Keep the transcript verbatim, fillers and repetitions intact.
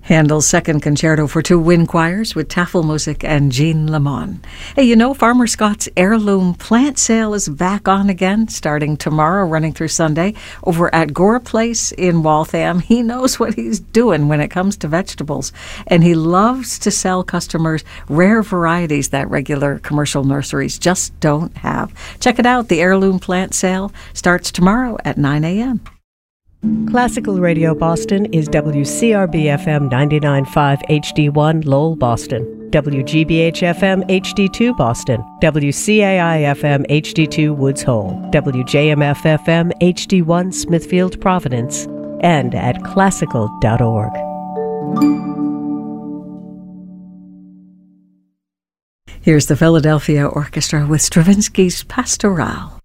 Handel's second concerto for two wind choirs with Tafelmusik and Jean Lamont. Hey, you know, Farmer Scott's heirloom plant sale is back on again, starting tomorrow, running through Sunday, over at Gore Place in Waltham. He knows what he's doing when it comes to vegetables, and he loves to sell customers rare varieties that regular commercial nurseries just don't have. Check it out. The heirloom plant sale starts tomorrow at nine a.m. Classical Radio Boston is W C R B F M ninety-nine point five H D one Lowell, Boston, W G B H F M H D two Boston, W C A I F M H D two Woods Hole, W J M F F M H D one Smithfield, Providence, and at classical dot org. Here's the Philadelphia Orchestra with Stravinsky's Pastoral.